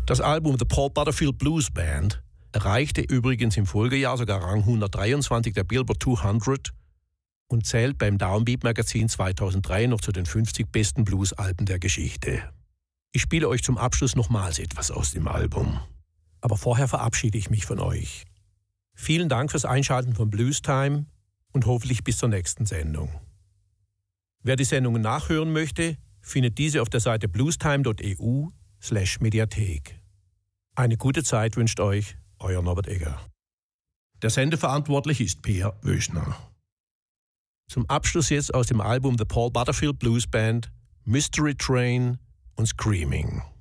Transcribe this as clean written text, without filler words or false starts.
Das Album The Paul Butterfield Blues Band erreichte übrigens im Folgejahr sogar Rang 123 der Billboard 200 und zählt beim Downbeat Magazin 2003 noch zu den 50 besten Blues-Alben der Geschichte. Ich spiele euch zum Abschluss nochmals etwas aus dem Album. Aber vorher verabschiede ich mich von euch. Vielen Dank fürs Einschalten von Blues Time und hoffentlich bis zur nächsten Sendung. Wer die Sendungen nachhören möchte, findet diese auf der Seite bluestime.eu/Mediathek. Eine gute Zeit wünscht euch euer Norbert Egger. Der Sendeverantwortliche ist Peer Wöschner. Zum Abschluss jetzt aus dem Album The Paul Butterfield Blues Band Mystery Train und Screaming.